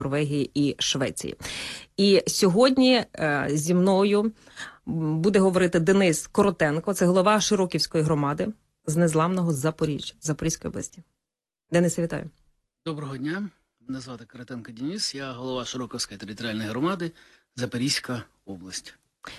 Норвегії і Швеції. І сьогодні зі мною буде говорити Денис Коротенко, це голова Широківської громади з незламного Запоріжжя, Запорізької області. Денисе, вітаю. Доброго дня, мене звати Коротенко Денис, я голова Широківської територіальної громади, Запорізька область.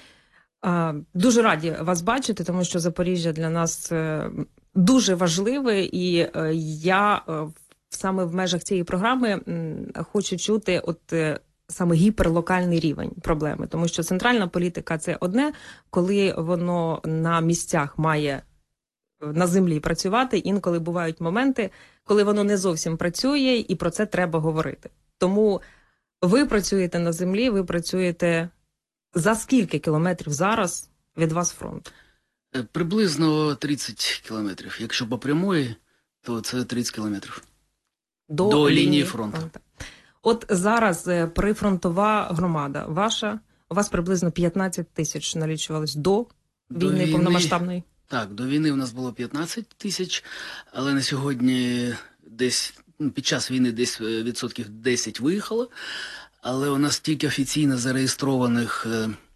Дуже раді вас бачити, тому що Запоріжжя для нас дуже важливе, і я саме в межах цієї програми хочу чути саме гіперлокальний рівень проблеми. Тому що центральна політика – це одне, коли воно на місцях має на землі працювати, інколи бувають моменти, коли воно не зовсім працює, і про це треба говорити. Тому ви працюєте на землі, ви працюєте за скільки кілометрів зараз від вас фронт? Приблизно 30 кілометрів. Якщо по прямої, то це 30 кілометрів. До лінії фронту. От зараз прифронтова громада ваша, у вас приблизно 15 тисяч налічувалось до війни повномасштабної? Так, до війни у нас було 15 тисяч, але на сьогодні десь, під час війни десь відсотків 10 виїхало, але у нас тільки офіційно зареєстрованих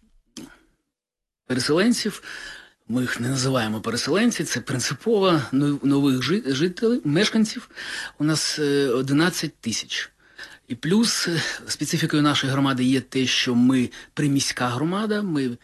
переселенців, ми їх не називаємо переселенці, це принципово нових жителів, мешканців, у нас 11 тисяч. І плюс специфікою нашої громади є те, що ми приміська громада, ми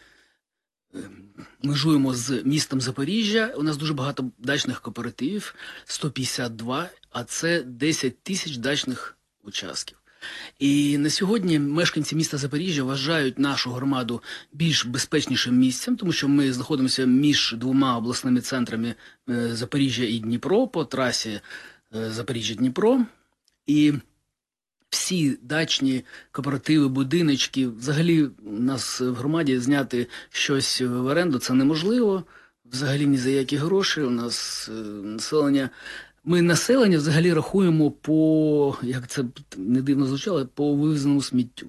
межуємо з містом Запоріжжя, у нас дуже багато дачних кооперативів, 152, а це 10 тисяч дачних участків. І на сьогодні мешканці міста Запоріжжя вважають нашу громаду більш безпечнішим місцем, тому що ми знаходимося між двома обласними центрами Запоріжжя і Дніпро по трасі Запоріжжя-Дніпро. І всі дачні кооперативи, будиночки, взагалі у нас в громаді зняти щось в оренду – це неможливо, взагалі ні за які гроші. У нас населення... Ми населення взагалі рахуємо по, як це не дивно звучало, по вивезеному сміттю.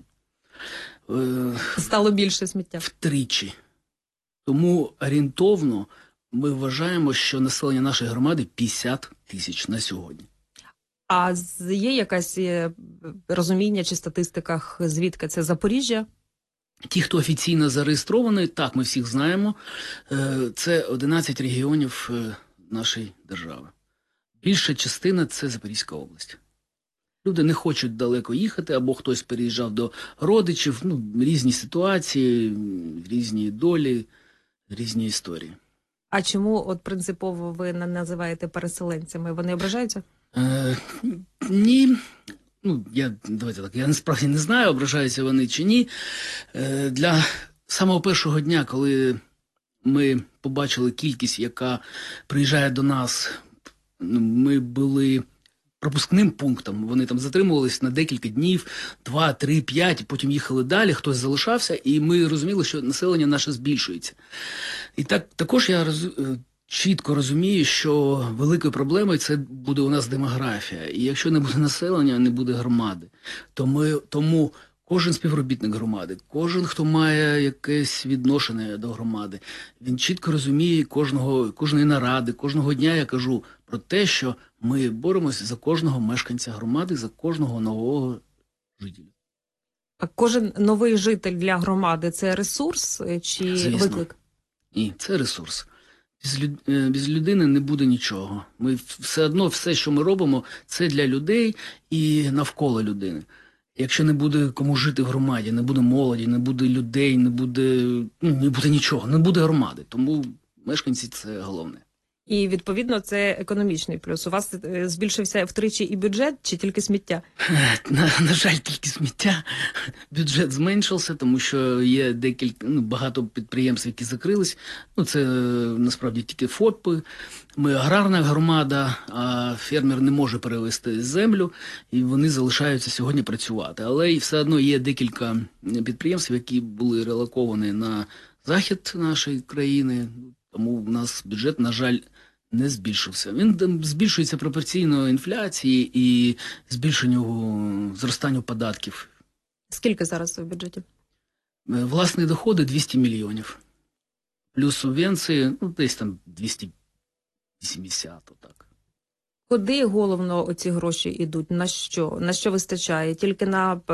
Стало більше сміття? Втричі. Тому орієнтовно ми вважаємо, що населення нашої громади 50 тисяч на сьогодні. А є якесь розуміння чи статистиках, звідки це Запоріжжя? Ті, хто офіційно зареєстрований, так, ми всіх знаємо, це 11 регіонів нашої держави. Більша частина – це Запорізька область. Люди не хочуть далеко їхати, або хтось переїжджав до родичів, різні ситуації, різні долі, різні історії. А чому принципово ви не називаєте переселенцями? Вони ображаються? Ні. Давайте так, я насправді не знаю, ображаються вони чи ні. Для самого першого дня, коли ми побачили кількість, яка приїжджає до нас, ми були пропускним пунктом, вони там затримувались на декілька днів, 2, 3, 5, і потім їхали далі, хтось залишався, і ми розуміли, що населення наше збільшується. І також я чітко розумію, що великою проблемою це буде у нас демографія. І якщо не буде населення, не буде громади. Тому кожен співробітник громади, кожен, хто має якесь відношення до громади, він чітко розуміє кожної наради, кожного дня я кажу про те, що ми боремося за кожного мешканця громади, за кожного нового жителя. А кожен новий житель для громади – це ресурс чи Звісно. виклик? Ні, це ресурс. Без людини не буде нічого. Ми все одно, все, що ми робимо, це для людей і навколо людини. Якщо не буде кому жити в громаді, не буде молоді, не буде людей, не буде нічого, не буде громади. Тому мешканці – це головне. І, відповідно, це економічний плюс. У вас збільшився втричі і бюджет, чи тільки сміття? На жаль, тільки сміття. Бюджет зменшився, тому що є багато підприємств, які закрились. Це, насправді, тільки ФОПи. Ми аграрна громада, а фермер не може перевести землю, і вони залишаються сьогодні працювати. Але і все одно є декілька підприємств, які були релоковані на захід нашої країни, тому в нас бюджет, на жаль, не збільшився. Він збільшується пропорційно інфляції і зростанню податків. Скільки зараз у бюджеті? Власні доходи – 200 мільйонів. Плюс субвенції, десь там 280, отак. Куди головно оці гроші йдуть? На що? На що вистачає? Тільки на